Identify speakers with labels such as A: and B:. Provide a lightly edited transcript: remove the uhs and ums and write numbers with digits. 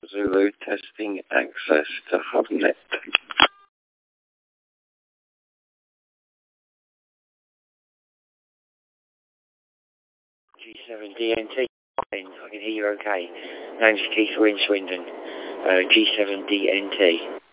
A: Zulu testing access to HubNet. G7DNT. I can hear you okay. Name's Keith, we're in Swindon. G7DNT.